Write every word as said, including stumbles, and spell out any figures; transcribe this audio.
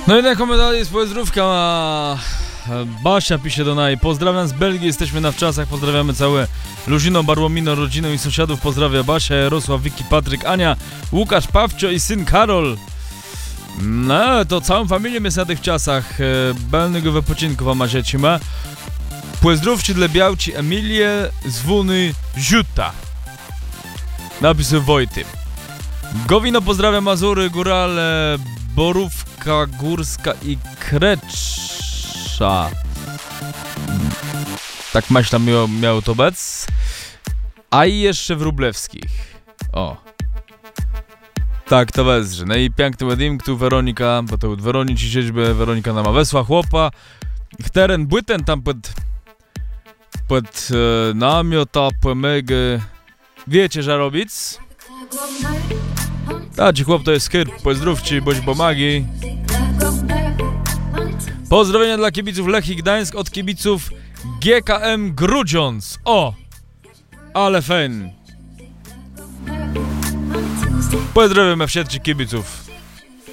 No i na komentarzu jest pozdrówka. Basia pisze do naj. Pozdrawiam z Belgii, jesteśmy na wczasach. Pozdrawiamy całe Luzino, Barłomino, rodzinę i sąsiadów. Pozdrawia Basia, Jarosław, Wiki, Patryk, Ania, Łukasz, Pawcio i syn Karol. No, to całą familię jest na tych czasach. Belnego wypoczynku wam ma. Pozdrówcie dla Białci Emilię z Wuny Ziuta. Napisy Wojty. Gowino pozdrawia Mazury, Górale, Borówka Górska i Krecza. Tak myślę, miał, miał to bec. A i jeszcze Wróblewskich. O. Tak, to wezrze. No i piękny wedding, tu Weronika, bo to od Weronici siedzby, Weronika nama wesła chłopa. Teren błyten tam pod pod e, namiota, płemegę. Wiecie, że robić? A ci chłop to jest kyr, pozdrówcie, bądź pomagi. Pozdrowienia dla kibiców Lechii Gdańsk od kibiców G K M Grudziądz. O! Ale fajn. Pozdrawiamy wszystkich kibiców.